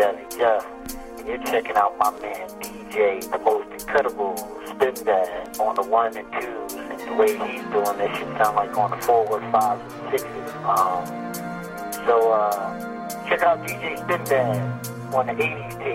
Jazzy Jeff, and you're checking out my man DJ, the most incredible spin dad on the 1 and 2s, and the way he's doing this shit sound like on the 4s, 5s, and 6s. So check out DJ Spin Dad on the 80s tape.